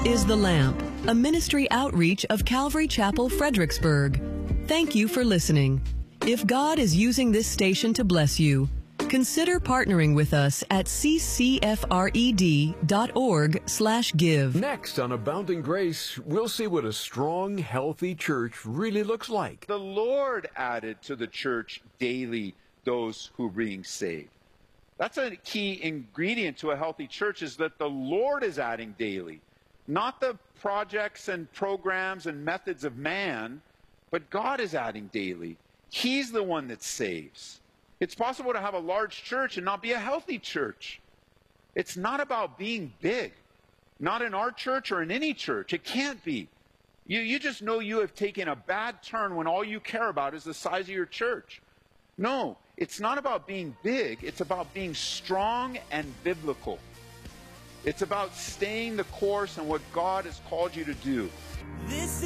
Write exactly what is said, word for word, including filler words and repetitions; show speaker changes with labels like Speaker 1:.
Speaker 1: is The Lamp, a ministry outreach of Calvary Chapel, Fredericksburg. Thank you for listening. If God is using this station to bless you, consider partnering with us at c c f r e d dot org slash give.
Speaker 2: Next on Abounding Grace, we'll see what a strong, healthy church really looks like.
Speaker 3: The Lord added to the church daily those who are being saved. That's a key ingredient to a healthy church, is that the Lord is adding daily. Not the projects and programs and methods of man, but God is adding daily. He's the one that saves. It's possible to have a large church and not be a healthy church. It's not about being big. Not in our church or in any church. It can't be. You, you just know you have taken a bad turn when all you care about is the size of your church. No, it's not about being big. It's about being strong and biblical. It's about staying the course and what God has called you to do. This